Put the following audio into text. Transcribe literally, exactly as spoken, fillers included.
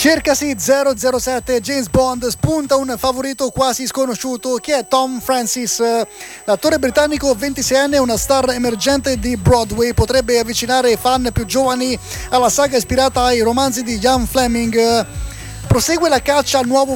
Cercasi zero zero sette James Bond, spunta un favorito quasi sconosciuto che è Tom Francis. L'attore britannico ventiseienne, una star emergente di Broadway, potrebbe avvicinare i fan più giovani alla saga ispirata ai romanzi di Ian Fleming. Prosegue la caccia al nuovo